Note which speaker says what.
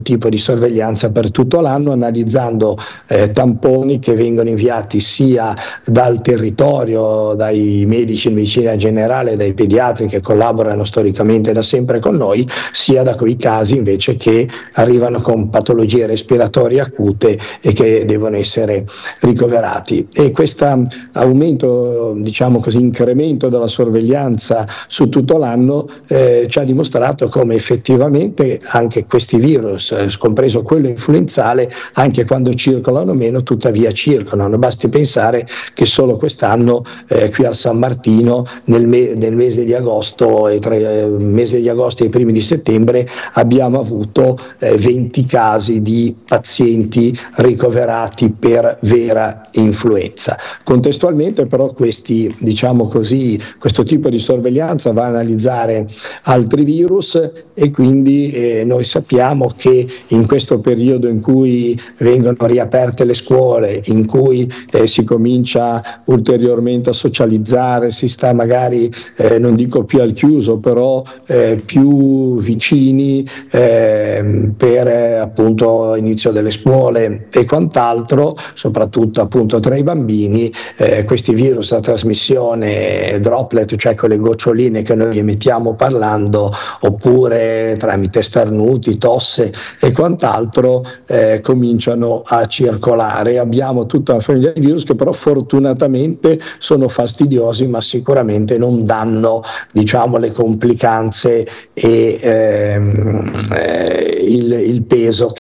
Speaker 1: tipo di sorveglianza per tutto l'anno, analizzando tamponi che vengono inviati sia dal territorio, dai medici di medicina generale, dai pediatri che collaborano storicamente da sempre con noi, sia da quei casi invece che arrivano con patologie respiratorie acute e che devono essere ricoverati. E questo aumento, diciamo così, incremento della sorveglianza su tutto l'anno ci ha dimostrato come effettivamente anche questi virus, compreso quello influenzale, anche quando circolano meno, tuttavia circolano. Basti pensare che solo quest'anno qui a San Martino nel mese di agosto e tra il mese di agosto e i primi di settembre abbiamo avuto 20 casi di pazienti ricoverati per vera influenza. Contestualmente però diciamo così, questo tipo di sorveglianza va a analizzare altri virus e quindi noi sappiamo che in questo periodo in cui vengono riaperte le scuole, in cui si comincia ulteriormente a socializzare, si sta magari, non dico più al chiuso, però più vicini per appunto inizio delle scuole e quant'altro, soprattutto appunto tra i bambini, questi virus a trasmissione droplet, cioè con le goccioline che noi emettiamo parlando, oppure tramite starnuti, tosse e quant'altro, cominciano a circolare. Abbiamo tutta una famiglia di virus che però fortunatamente sono fastidiosi, ma sicuramente non danno, diciamo, le complicanze e il peso